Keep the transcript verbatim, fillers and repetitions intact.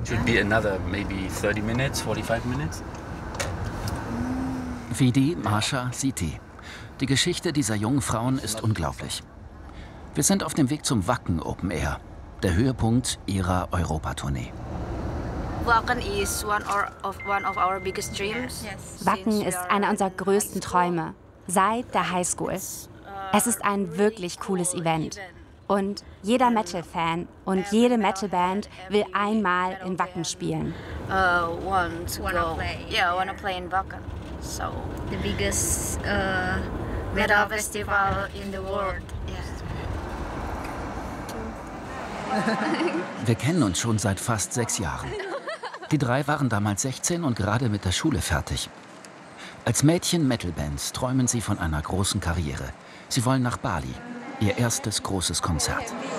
Should be another maybe thirty minutes, forty-five minutes. Vidi, Marsha, Siti. Die Geschichte dieser jungen Frauen ist unglaublich. Wir sind auf dem Weg zum Wacken Open Air, der Höhepunkt ihrer Europatournee. Wacken ist einer unserer größten Träume, seit der Highschool. Es ist ein wirklich cooles Event. Und jeder Metal-Fan und jede Metal-Band will einmal in Wacken spielen. Uh, want to wanna go. Play. Yeah, wanna play in Wacken. So the biggest uh, metal festival in the world. Wir kennen uns schon seit fast sechs Jahren. Die drei waren damals sechzehn und gerade mit der Schule fertig. Als Mädchen-Metal-Bands träumen sie von einer großen Karriere. Sie wollen nach Bali, ihr erstes großes Konzert.